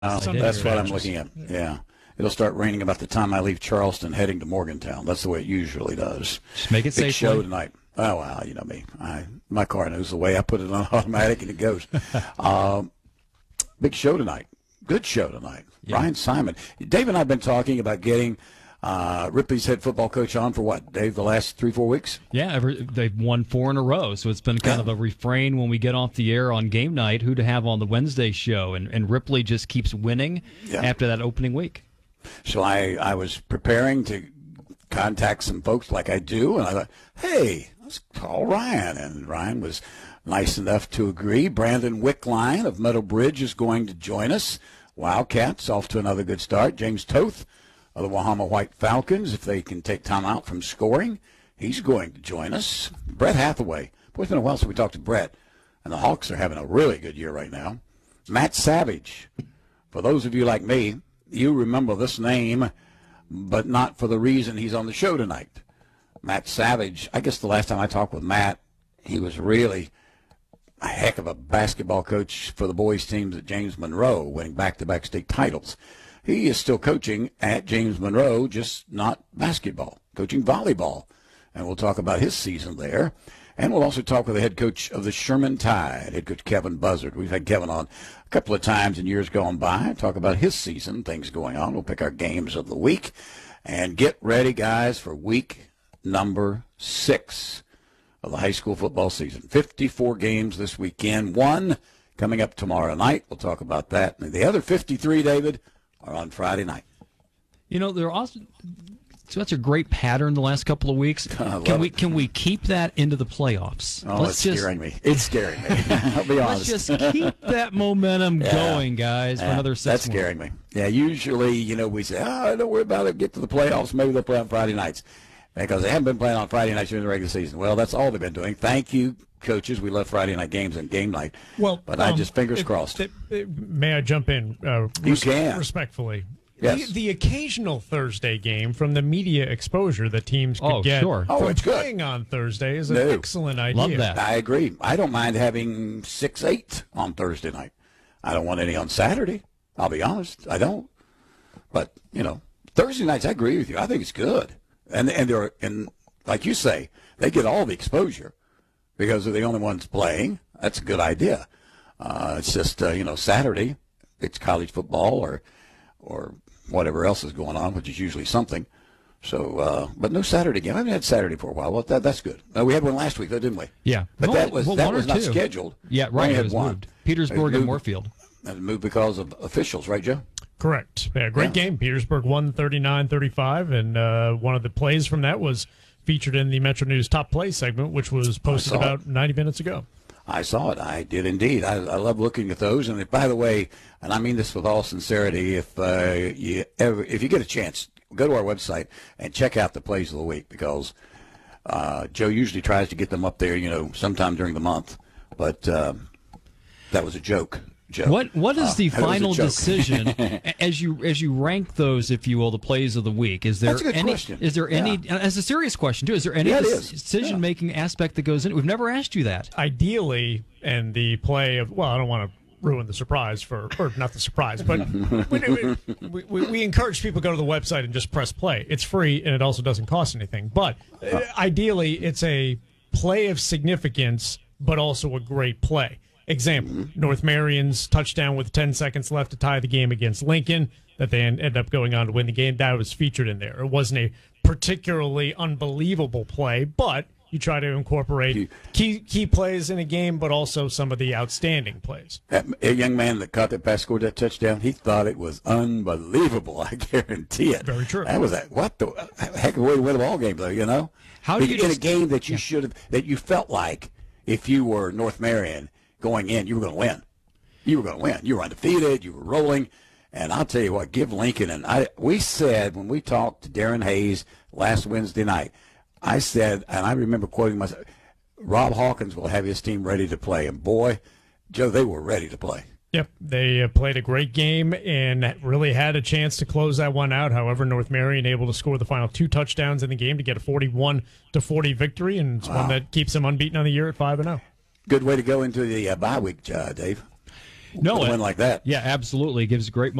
That's what I'm looking at. Yeah. It'll start raining about the time I leave Charleston heading to Morgantown. That's the way it usually does. Just make it Big safely. show tonight. Oh, well, you know me. My car knows the way. I put it on automatic and it goes. Big show tonight. Good show tonight. Yeah. Ryan Simon. Dave and I have been talking about getting Ripley's head football coach on for what, Dave, the last 3-4 weeks? Yeah, they've won 4 in a row, so it's been kind of a refrain when we get off the air on game night, who to have on the Wednesday show, and Ripley just keeps winning after that opening week. So I was preparing to contact some folks like I do, and I thought, hey, let's call Ryan. And Ryan was nice enough to agree. Brandon Wickline of Meadow Bridge is going to join us. Wildcats off to another good start. James Toth of the Wahama White Falcons, if they can take time out from scoring, he's going to join us. Brett Hathaway. Boy, it's been a while since we talked to Brett, and the Hawks are having a really good year right now. Matt Savage. For those of you like me, you remember this name, but not for the reason he's on the show tonight. Matt Savage, I guess the last time I talked with Matt, he was really a heck of a basketball coach for the boys' teams at James Monroe, winning back-to-back state titles. He is still coaching at James Monroe, just not basketball, coaching volleyball. And we'll talk about his season there. And we'll also talk with the head coach of the Sherman Tide, head coach Kevin Buzzard. We've had Kevin on a couple of times in years gone by, talk about his season, things going on. We'll pick our games of the week. And get ready, guys, for week number 6 of the high school football season. 54 games this weekend, 1 coming up tomorrow night. We'll talk about that. And the other 53, David, are on Friday night. You know, they're also that's a great pattern the last couple of weeks. Can we keep that into the playoffs? Oh, scaring me. It's scaring me. I'll be honest. Let's just keep that momentum going, guys, for another 6 That's scaring me. Yeah, usually, we say, don't worry about it. Get to the playoffs. Maybe they'll play on Friday nights. Because they haven't been playing on Friday nights during the regular season. Well, that's all they've been doing. Thank you, coaches. We love Friday night games and game night. Well, but I just fingers crossed. May I jump in? You can. Respectfully. Yes. The occasional Thursday game from the media exposure that teams could get sure. from it's good. playing on Thursday is an excellent idea. Love that. I agree. I don't mind having 6-8 on Thursday night. I don't want any on Saturday. I'll be honest. I don't. But, Thursday nights, I agree with you. I think it's good. And they're, like you say, they get all the exposure because they're the only ones playing. That's a good idea. It's just, Saturday, it's college football or whatever else is going on, which is usually something. So, but no Saturday game. I haven't had Saturday for a while. Well, that's good. We had one last week, though, didn't we? Yeah. But that was not scheduled. Yeah, right. It was moved. Petersburg and Moorfield. And it moved because of officials, right, Joe? Correct. Yeah, great game. Petersburg won 39-35, and one of the plays from that was featured in the Metro News Top Play segment, which was posted about 90 minutes ago. I saw it. I did indeed. I love looking at those. And by the way, and I mean this with all sincerity, if you get a chance, go to our website and check out the plays of the week because Joe usually tries to get them up there, sometime during the month. But that was a joke. Joe. What is the final decision as you rank those, if you will, the plays of the week? Is there That's a good question. Is there any? As a serious question too. Is there any decision making aspect that goes in? We've never asked you that. Ideally, and the play of I don't want to ruin the surprise or not the surprise, but we encourage people to go to the website and just press play. It's free and it also doesn't cost anything. But ideally, it's a play of significance, but also a great play. Example, North Marion's touchdown with 10 seconds left to tie the game against Lincoln that they end up going on to win the game. That was featured in there. It wasn't a particularly unbelievable play, but you try to incorporate key plays in a game, but also some of the outstanding plays. A young man that caught that pass, scored that touchdown, he thought it was unbelievable. I guarantee it. Very true. That was what the heck of a way to win a ball game, though, How do you in a game that you should have, that you felt like if you were North Marion going in, you were going to win. You were going to win. You were undefeated. You were rolling. And I'll tell you what, give Lincoln, we said when we talked to Darren Hayes last Wednesday night, I said, and I remember quoting myself, Rob Hawkins will have his team ready to play. And boy, Joe, they were ready to play. Yep, they played a great game and really had a chance to close that one out. However, North Marion able to score the final 2 touchdowns in the game to get a 41-40 victory, and it's one that keeps them unbeaten on the year at 5-0. Good way to go into the bye week, Dave. No, a win like that. Yeah, absolutely. It gives great